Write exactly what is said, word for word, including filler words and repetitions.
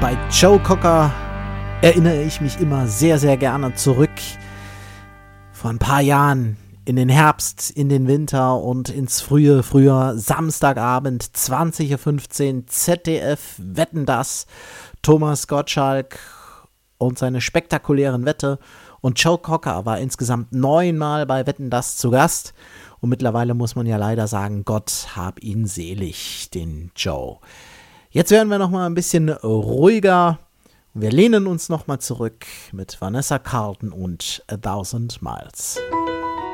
Bei Joe Cocker erinnere ich mich immer sehr, sehr gerne zurück. Vor ein paar Jahren in den Herbst, in den Winter und ins frühe Frühjahr, Samstagabend, zwanzig Uhr fünfzehn, Z D F, Wetten, dass, Thomas Gottschalk und seine spektakulären Wette. Und Joe Cocker war insgesamt neunmal bei Wetten, dass zu Gast. Und mittlerweile muss man ja leider sagen, Gott hab ihn selig, den Joe. Jetzt werden wir noch mal ein bisschen ruhiger. Wir lehnen uns noch mal zurück mit Vanessa Carlton und A Thousand Miles.